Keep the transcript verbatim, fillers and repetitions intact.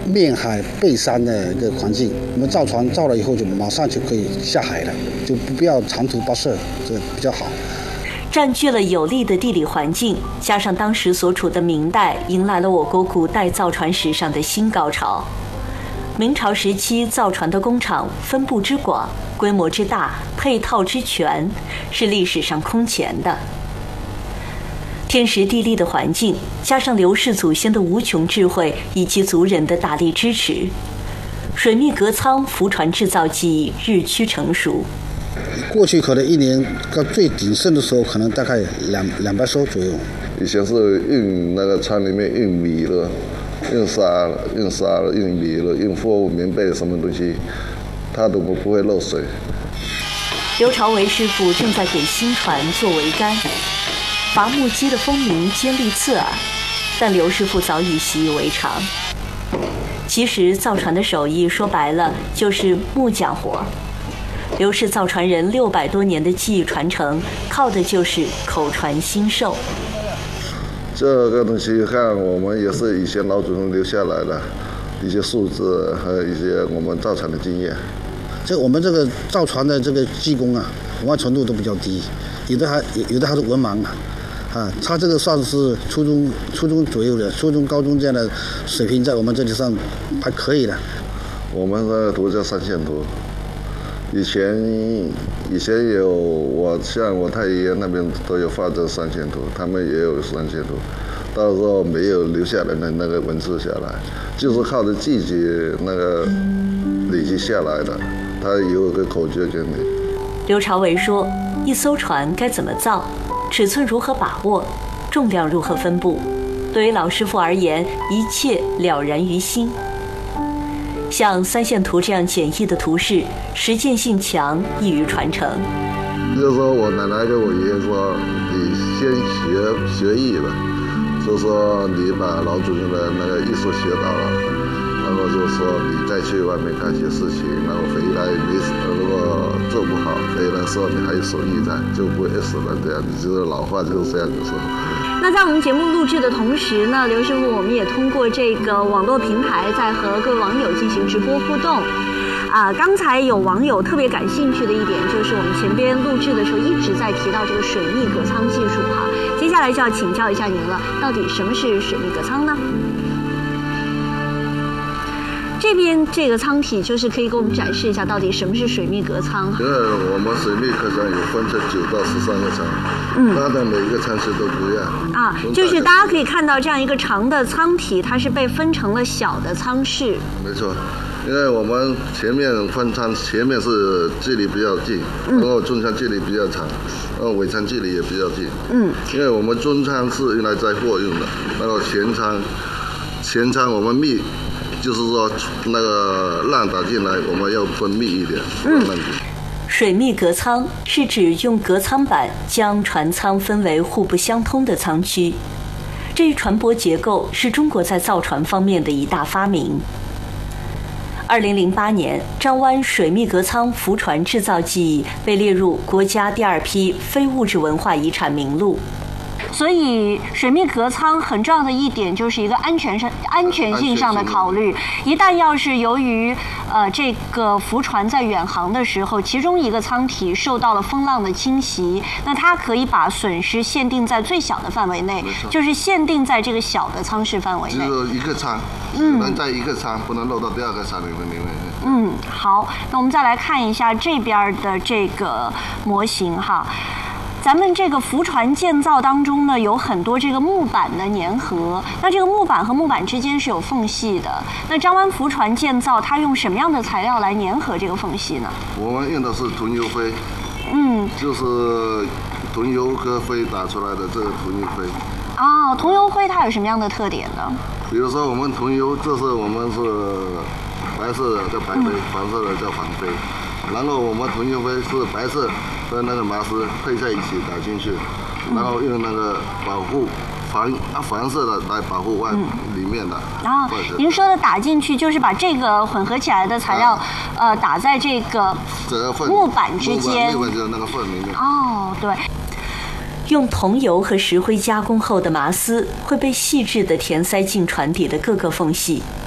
面海背山的一个环境。我们造船造了以后，就马上就可以下海了，就不必要长途跋涉，这比较好。 占据了有利的地理环境，加上当时所处的明代，迎来了我国古代造船史上的新高潮。明朝时期造船的工厂分布之广、规模之大、配套之全，是历史上空前的。天时地利的环境，加上刘氏祖先的无穷智慧以及族人的大力支持，水密隔舱浮船制造技艺日趋成熟。 过去可能一年到最鼎盛的时候，可能大概两两百艘左右。 以前是运那个舱里面运米了。运沙了，运沙了，运米了，运货物、棉被什么东西，它都不会漏水。 刘朝维师傅正在给新船做桅杆，伐木机的风鸣尖利刺耳，但刘师傅早已习以为常。其实造船的手艺说白了就是木匠活。刘氏造船人六百多年的技艺传承，靠的就是口传心授。 这个东西看我们也是以前老祖宗留下来的一些数字，还有一些我们造船的经验。 这我们这个造船的这个技工啊，文化程度都比较低，有的还有的还是文盲啊，啊，他这个算是初中初中左右的，初中高中这样的水平，在我们这里上还可以的。 我们的图叫三线图。以前以前有我像我太爷爷那边都有画这三线图，他们也有三线图，到时候没有留下来的那个文字下来，就是靠着季节那个累积下来的，他有个口诀给你。 刘朝维说，一艘船该怎么造，尺寸如何把握，重量如何分布，对于老师傅而言，一切了然于心。像三线图这样简易的图示，实践性强，易于传承。 就是说我奶奶跟我爷爷说，你先学学艺吧，就是说你把老祖宗的那个艺术学到了，然后就是说你再去外面干些事情，然后回来没如果做不好，回来说你还有手艺在，就不会死了。这样子就是老话就是这样子说。 那在我们节目录制的同时呢，刘师傅我们也通过这个网络平台在和各位网友进行直播互动。啊，刚才有网友特别感兴趣的一点就是我们前边录制的时候一直在提到这个水密隔舱技术哈，接下来就要请教一下您了，到底什么是水密隔舱呢？这边这个舱体就是可以给我们展示一下到底什么是水密隔舱。 因为我们水密隔舱有分成九到十三个舱，嗯，它的每一个舱室都不一样啊，就是大家可以看到这样一个长的舱体，它是被分成了小的舱室。 没错，因为我们前面分舱，前面是距离比较近，然后中舱距离比较长，然后尾舱距离也比较近。嗯，因为我们中舱是用来载货用的，然后前舱前舱我们密。就是说，那个浪打进来，我们要分密一点。嗯， 水密隔舱是指用隔舱板将船舱分为互不相通的舱区。这一船舶结构是中国在造船方面的一大发明。二零零八年，张湾水密隔舱浮船制造技艺被列入国家第二批非物质文化遗产名录。 所以水密隔舱很重要的一点就是一个安全上、安全性上的考虑。一旦要是由于呃这个浮船在远航的时候，其中一个舱体受到了风浪的侵袭，那它可以把损失限定在最小的范围内，就是限定在这个小的舱室范围内。 只有一个舱，嗯，能在一个舱，不能漏到第二个舱里面。 嗯，好，那我们再来看一下这边的这个模型哈。咱们这个浮船建造当中呢，有很多这个木板的粘合，那这个木板和木板之间是有缝隙的。那张湾浮船建造，它用什么样的材料来粘合这个缝隙呢？ 我们用的是桐油灰，嗯，就是桐油和灰打出来的这个桐油灰。 哦，桐油灰它有什么样的特点呢？ 比如说我们桐油，这是我们是白色的叫白灰，黄色的叫黄灰。然后我们桐油灰是白色和那个麻丝配在一起打进去，然后用那个保护防啊黄色的来保护外、嗯、里面的。 然后您说的打进去就是把这个混合起来的材料，啊、呃打在这个木板之间， 木板就是那个缝里面。 哦，对。 用桐油和石灰加工后的麻丝会被细致地填塞进船底的各个缝隙，